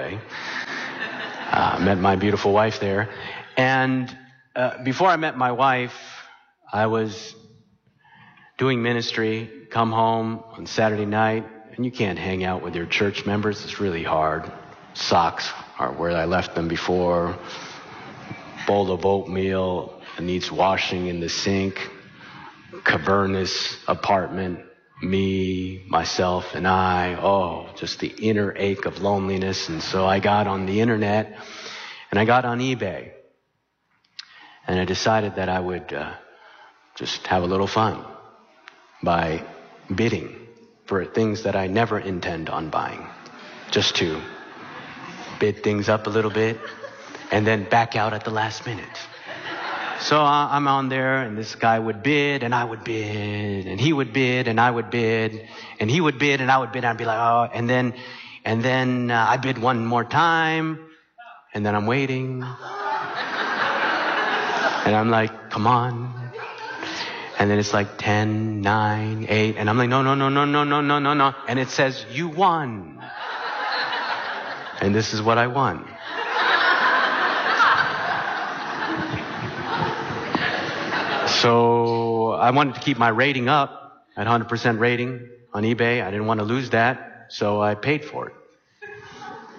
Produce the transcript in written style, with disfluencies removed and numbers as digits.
way. Met my beautiful wife there. And before I met my wife, I was doing ministry, come home on Saturday night, and you can't hang out with your church members. It's really hard. Socks are where I left them before. Bowl of oatmeal needs washing in the sink. Cavernous apartment. Me, myself, and I. Oh, just the inner ache of loneliness. And so I got on the internet, and I got on eBay. And I decided that I would just have a little fun by bidding for things that I never intend on buying. Just to bid things up a little bit and then back out at the last minute. So I'm on there, and this guy would bid, and I would bid, and he would bid, and I would bid, and he would bid, and I would bid, and I'd be like, oh, and then I bid one more time, and then I'm waiting, and I'm like, come on, and then it's like 10, 9, 8, and I'm like, no, and it says, you won, and this is what I won. So I wanted to keep my rating up at 100% rating on eBay. I didn't want to lose that, so I paid for it.